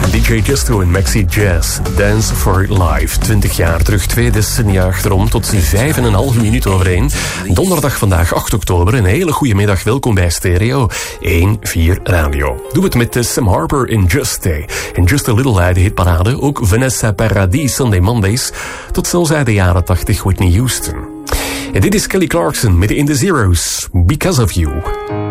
DJ Justo en Maxi Jazz, Dance for Life. 20 jaar terug, 2 decennia achterom, tot 5,5 minuut over 1. Donderdag vandaag, 8 oktober. Een hele goede middag, welkom bij Stereo 1-4 Radio. Doe het met Sam Harper in Just Day. En Just a Little uit de hitparade, ook Vanessa Paradis, Sunday Mondays. Tot zelfs uit de jaren 80, Whitney Houston. En dit is Kelly Clarkson met In the Zeros, Because of You.